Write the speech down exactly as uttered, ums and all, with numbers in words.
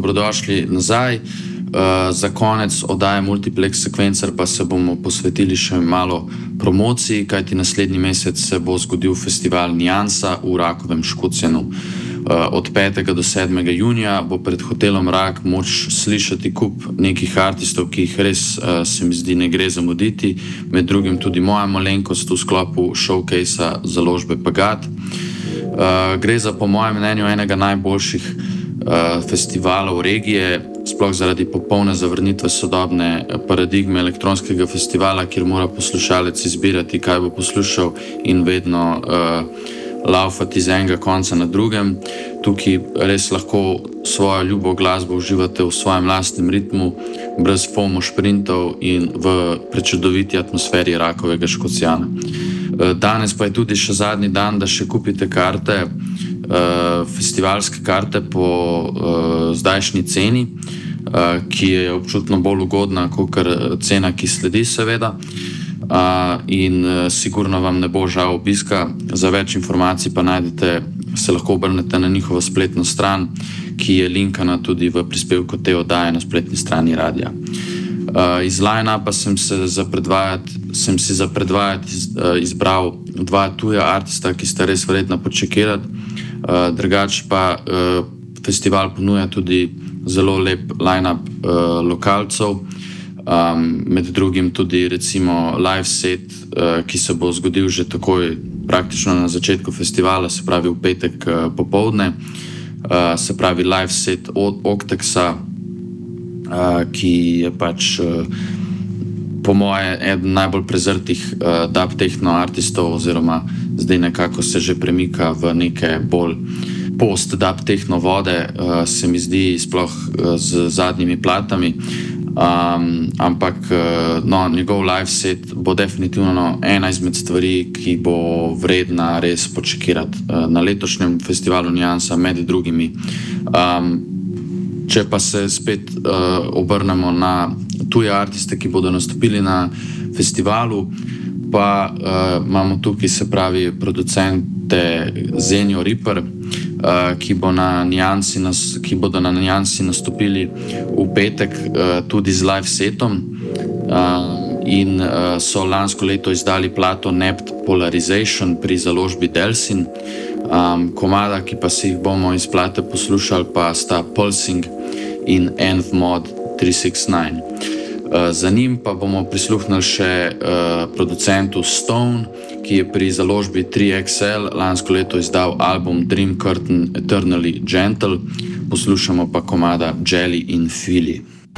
dobrodošli nazaj. Uh, za konec oddaje Multiplex Sequencer pa se bomo posvetili še malo promociji, kajti naslednji mesec se bo zgodil festival Niansa v Rakovem Škocjanu. Uh, od petega do sedmega junija bo pred hotelom Rak moč slišati kup nekih artistov, ki jih res uh, se mi zdi ne gre zamuditi, med drugim tudi moja malenkost v sklopu showcasea založbe Pagat. Uh, gre za po mojem mnenju enega najboljših uh, festivalov regije, sploh zaradi popolne zavrnitve sodobne paradigme elektronskega festivala, kjer mora poslušalec izbirati, kaj bo poslušal in vedno uh, laufati iz enega konca na drugem. Tukaj res lahko svojo ljubo glasbo uživate v svojem lastnem ritmu, brez fomo šprintov in v prečudoviti atmosferi Rakovega Škocjana. Danes pa je tudi še zadnji dan, da še kupite karte, uh, festivalske karte po uh, zdajšnji ceni, uh, ki je občutno bolj ugodna kot cena, ki sledi seveda. Uh, in uh, sigurno vam ne bo žal obiska. Za več informacij pa najdete, se lahko obrnete na njihovo spletno stran, ki je linkana tudi v prispevku te oddaje na spletni strani radia. Uh, iz line-upa sem, se za sem si za predvajati iz, uh, izbral dva tuja artista, ki sta res vredna počekirati. Uh, drugače pa uh, festival ponuja tudi zelo lep line-up uh, lokalcev, um, med drugim tudi recimo live set, uh, ki se bo zgodil že takoj praktično na začetku festivala, se pravi v petek uh, popovdne, uh, se pravi live set od Octexa, Uh, ki je pač uh, po moje eden najbolj prezrtih uh, dub techno artistov, oziroma zdaj nekako se že premika v neke bolj post dub techno vode, uh, se mi zdi, sploh uh, z zadnjimi platami. Um, ampak uh, no, njegov live set bo definitivno ena izmed stvari, ki bo vredna res počekirati uh, na letošnjem festivalu Niansa med drugimi. Um, Če pa se spet uh, obrnemo na tuje artiste, ki bodo nastopili na festivalu, pa uh, imamo tukaj, se pravi, producente Zenio Ripper, uh, ki, bo na Niansi nas, ki bodo na Niansi nastopili v petek uh, tudi z live setom uh, in uh, so lansko leto izdali plato Nept Polarization pri založbi Delsin. Um, komada, ki pa si jih bomo iz plate poslušali, pa sta Pulsing in Envmod tri šest devet. Uh, za njim pa bomo prisluhnili še uh, producentu Stone, ki je pri založbi tri X L lansko leto izdal album Dream Curtain Eternally Gentle. Poslušamo pa komada Jelly in Philly.